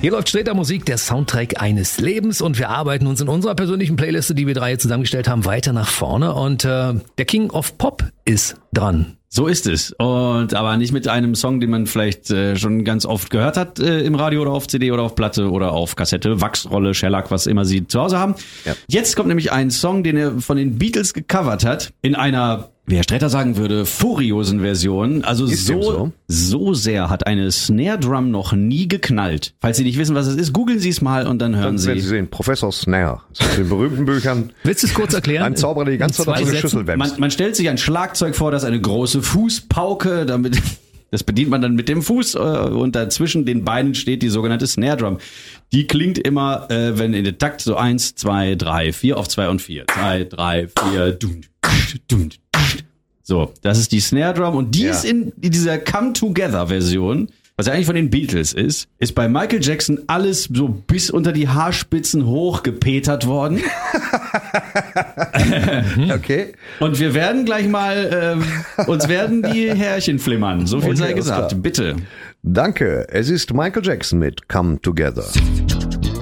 Hier läuft Streter Musik, der Soundtrack eines Lebens, und wir arbeiten uns in unserer persönlichen Playliste, die wir drei zusammengestellt haben, weiter nach vorne, und der King of Pop ist dran. So ist es. Und aber nicht mit einem Song, den man vielleicht schon ganz oft gehört hat im Radio oder auf CD oder auf Platte oder auf Kassette, Wachsrolle, Shellac, was immer Sie zu Hause haben. Ja. Jetzt kommt nämlich ein Song, den er von den Beatles gecovert hat, in einer, wie Herr Stretter sagen würde, furiosen Version. Also so sehr hat eine Snare Drum noch nie geknallt. Falls Sie nicht wissen, was es ist, googeln Sie es mal und dann hören Sie. Werden Sie sehen, Professor Snare. Das ist in den berühmten Büchern. Willst du es kurz erklären? Ein Zauberer, der die ganze Zeit auf so eine Schüssel wämst. Man stellt sich ein Schlagzeug vor, das eine große Fußpauke, damit, das bedient man dann mit dem Fuß, und dazwischen den Beinen steht die sogenannte Snare Drum. Die klingt immer, wenn in der Takt so 1, 2, 3, 4 auf 2 und 4. 2, 3, 4, dum. So, das ist die Snare Drum, und die ist in dieser Come-Together-Version, was ja eigentlich von den Beatles ist bei Michael Jackson alles so bis unter die Haarspitzen hochgepetert worden. Okay. Und wir werden gleich mal, uns werden die Härchen flimmern. So viel sei gesagt. Bitte. Danke. Es ist Michael Jackson mit Come Together.